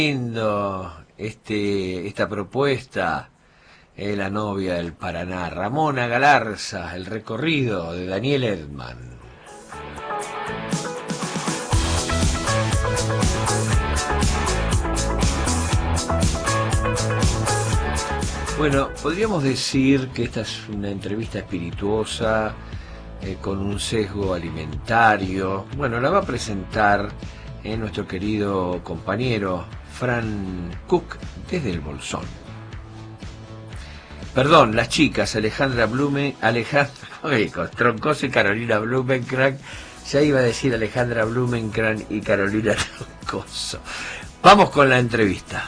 Lindo esta propuesta, la novia del Paraná, Ramona Galarza, el recorrido de Daniel Edman. Bueno, podríamos decir que esta es una entrevista espirituosa, con un sesgo alimentario. Bueno, la va a presentar nuestro querido compañero Fran Cook desde el Bolsón. Perdón, las chicas Alejandra Troncoso y Carolina Blumenkranz. Ya iba a decir Alejandra Blumenkranz y Carolina Troncoso. Vamos con la entrevista.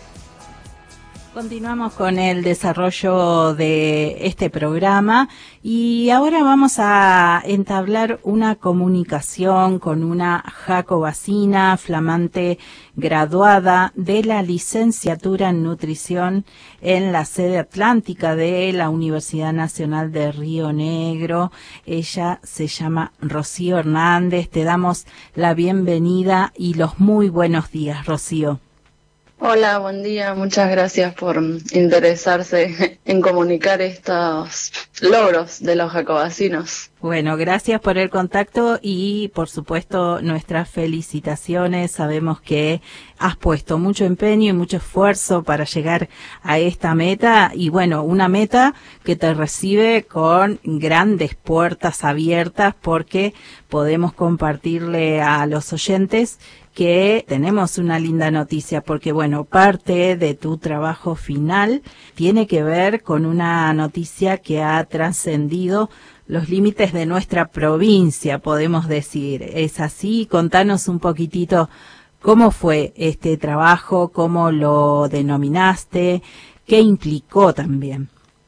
Continuamos con el desarrollo de este programa y ahora vamos a entablar una comunicación con una jacobacina flamante graduada de la licenciatura en nutrición en la sede atlántica de la Universidad Nacional de Río Negro. Ella se llama Rocío Hernández. Te damos la bienvenida y los muy buenos días, Rocío. Hola, buen día. Muchas gracias por interesarse en comunicar estos logros de los jacobacinos. Bueno, gracias por el contacto y, por supuesto, nuestras felicitaciones. Sabemos que has puesto mucho empeño y mucho esfuerzo para llegar a esta meta y, bueno, una meta que te recibe con grandes puertas abiertas porque podemos compartirle a los oyentes que tenemos una linda noticia porque, bueno, parte de tu trabajo final tiene que ver con una noticia que ha trascendido los límites de nuestra provincia, podemos decir. ¿Es así? Contanos un poquitito cómo fue este trabajo, cómo lo denominaste, qué implicó también.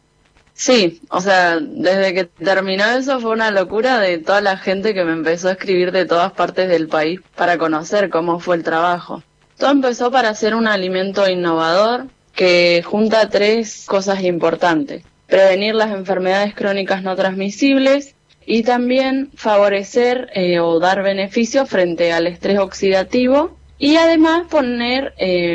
Sí, o sea, desde que terminó eso fue una locura de toda la gente que me empezó a escribir de todas partes del país para conocer cómo fue el trabajo. Todo empezó para hacer un alimento innovador que junta 3 cosas importantes: prevenir las enfermedades crónicas no transmisibles y también favorecer o dar beneficios frente al estrés oxidativo y además poner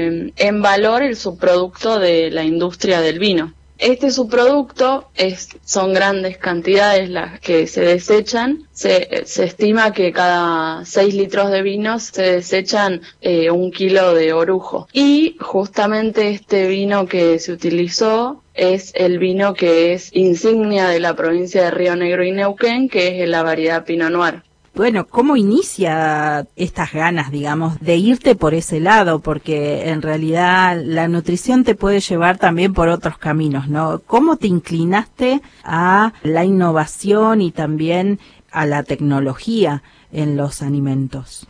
en valor el subproducto de la industria del vino. Este subproducto son grandes cantidades las que se desechan. Se estima que cada 6 litros de vino se desechan 1 kilo de orujo. Y justamente este vino que se utilizó es el vino que es insignia de la provincia de Río Negro y Neuquén, que es la variedad Pinot Noir. Bueno, ¿cómo inicia estas ganas, digamos, de irte por ese lado? Porque en realidad la nutrición te puede llevar también por otros caminos, ¿no? ¿Cómo te inclinaste a la innovación y también a la tecnología en los alimentos?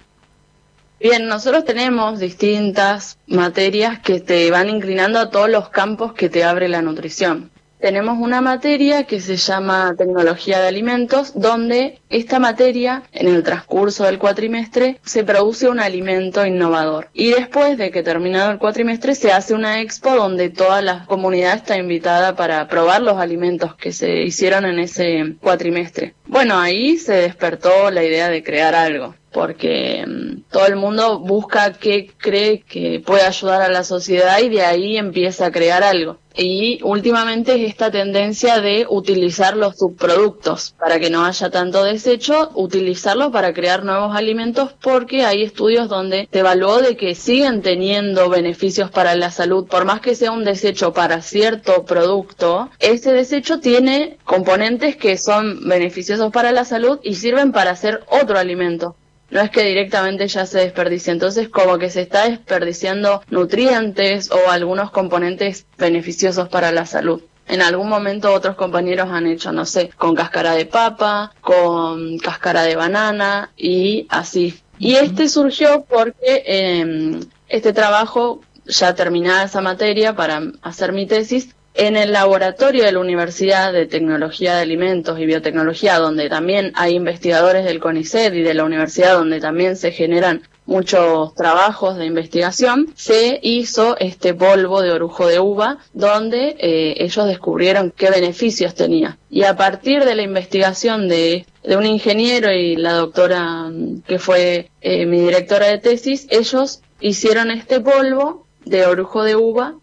Bien, nosotros tenemos distintas materias que te van inclinando a todos los campos que te abre la nutrición. Tenemos una materia que se llama Tecnología de Alimentos, donde esta materia, en el transcurso del cuatrimestre, se produce un alimento innovador. Y después de que terminado el cuatrimestre, se hace una expo donde toda la comunidad está invitada para probar los alimentos que se hicieron en ese cuatrimestre. Bueno, ahí se despertó la idea de crear algo, porque todo el mundo busca qué cree que puede ayudar a la sociedad y de ahí empieza a crear algo. Y últimamente es esta tendencia de utilizar los subproductos para que no haya tanto desecho, utilizarlo para crear nuevos alimentos, porque hay estudios donde se evaluó de que siguen teniendo beneficios para la salud. Por más que sea un desecho para cierto producto, ese desecho tiene componentes que son beneficiosos para la salud y sirven para hacer otro alimento. No es que directamente ya se desperdicie, entonces como que se está desperdiciando nutrientes o algunos componentes beneficiosos para la salud. En algún momento otros compañeros han hecho, no sé, con cáscara de papa, con cáscara de banana y así. Y este surgió porque este trabajo, ya terminada esa materia para hacer mi tesis, en el laboratorio de la Universidad de Tecnología de Alimentos y Biotecnología, donde también hay investigadores del CONICET y de la universidad, donde también se generan muchos trabajos de investigación, se hizo este polvo de orujo de uva, donde ellos descubrieron qué beneficios tenía. Y a partir de la investigación de un ingeniero y la doctora que fue mi directora de tesis, ellos hicieron este polvo de orujo de uva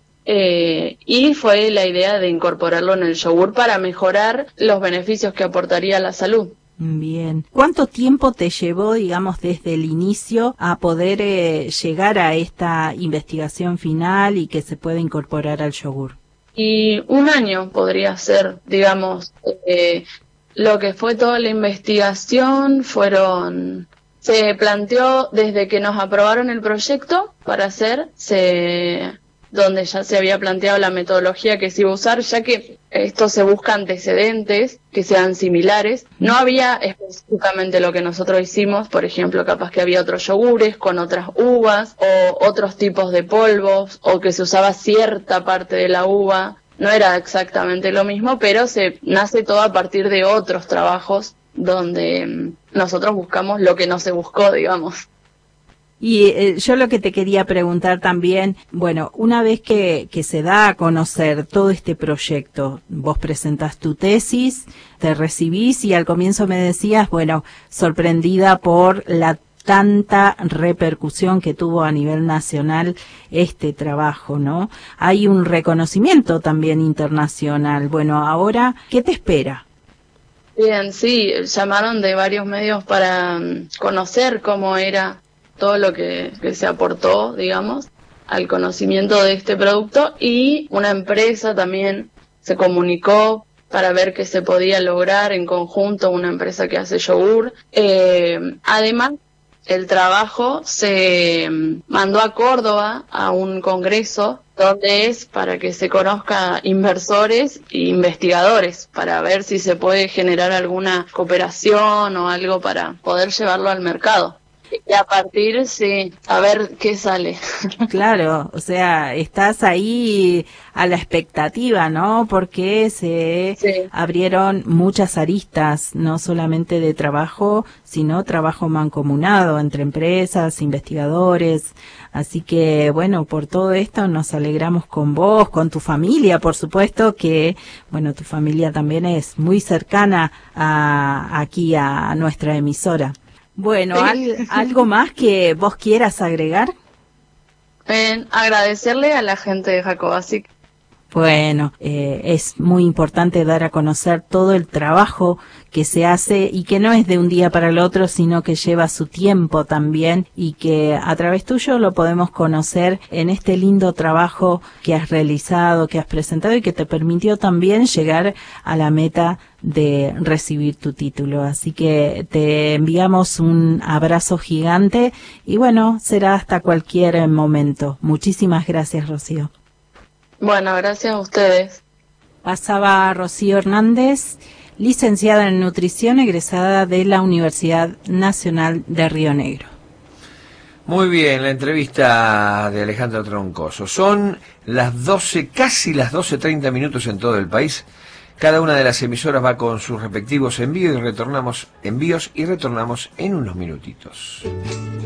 y fue la idea de incorporarlo en el yogur para mejorar los beneficios que aportaría a la salud. Bien. ¿Cuánto tiempo te llevó, digamos, desde el inicio a poder llegar a esta investigación final y que se pueda incorporar al yogur? Y 1 año podría ser, digamos, lo que fue toda la investigación se planteó desde que nos aprobaron el proyecto para hacer, donde ya se había planteado la metodología que se iba a usar, ya que esto se busca antecedentes que sean similares. No había específicamente lo que nosotros hicimos, por ejemplo, capaz que había otros yogures con otras uvas o otros tipos de polvos o que se usaba cierta parte de la uva. No era exactamente lo mismo, pero se nace todo a partir de otros trabajos donde nosotros buscamos lo que no se buscó, digamos. Y yo lo que te quería preguntar también, bueno, una vez que se da a conocer todo este proyecto, vos presentás tu tesis, te recibís y al comienzo me decías, bueno, sorprendida por la tanta repercusión que tuvo a nivel nacional este trabajo, ¿no? Hay un reconocimiento también internacional. Bueno, ahora, ¿qué te espera? Bien, sí, llamaron de varios medios para conocer cómo era todo lo que se aportó, digamos, al conocimiento de este producto, y una empresa también se comunicó para ver qué se podía lograr en conjunto, una empresa que hace yogur. Además, el trabajo se mandó a Córdoba a un congreso donde es para que se conozca inversores e investigadores, para ver si se puede generar alguna cooperación o algo para poder llevarlo al mercado. Y a partir, sí, a ver qué sale. Claro, o sea, estás ahí a la expectativa, ¿no? Porque se abrieron muchas aristas, no solamente de trabajo, sino trabajo mancomunado entre empresas, investigadores. Así que, bueno, por todo esto nos alegramos con vos, con tu familia, por supuesto, que, bueno, tu familia también es muy cercana aquí a nuestra emisora. Bueno, Sí. ¿algo más que vos quieras agregar? Agradecerle a la gente de Jacobasi. Bueno, es muy importante dar a conocer todo el trabajo que se hace y que no es de un día para el otro, sino que lleva su tiempo también y que a través tuyo lo podemos conocer en este lindo trabajo que has realizado, que has presentado y que te permitió también llegar a la meta de recibir tu título. Así que te enviamos un abrazo gigante y bueno, será hasta cualquier momento. Muchísimas gracias, Rocío. Bueno, gracias a ustedes. Pasaba Rocío Hernández, licenciada en nutrición, egresada de la Universidad Nacional de Río Negro. Muy bien, la entrevista de Alejandra Troncoso. Son las 12, casi las 12:30 minutos en todo el país. Cada una de las emisoras va con sus respectivos envíos y retornamos en unos minutitos.